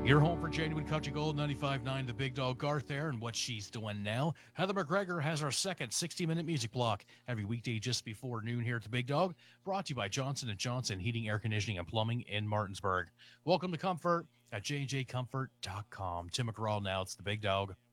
Your home for genuine country gold, 95.9 The Big Dog, Garth there, and what she's doing now. Heather McGregor has our second 60-minute music block every weekday just before noon here at The Big Dog, brought to you by Johnson & Johnson Heating, Air Conditioning, and Plumbing in Martinsburg. Welcome to Comfort at jjcomfort.com. Tim McGraw now. It's The Big Dog.